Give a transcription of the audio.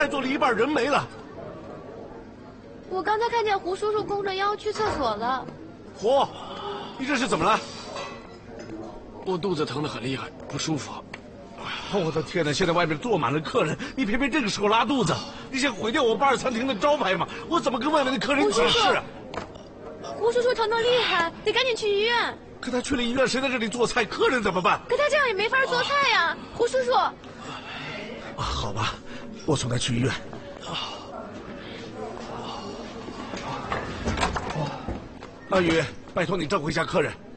做了一半人没了。 我刚才看见胡叔叔弓着腰去厕所了。 胡，你这是怎么了？ 我肚子疼得很厉害，不舒服。 我的天哪！现在外面坐满了客人，你偏偏这个时候拉肚子，你想毁掉我巴尔餐厅的招牌吗？我怎么跟外面的客人解释啊？ 胡叔叔疼得厉害，得赶紧去医院。 可他去了医院，谁在这里做菜？客人怎么办？ 可他这样也没法做菜呀，胡叔叔。 好吧，我送他去医院。阿宇，拜托你照顾一下客人。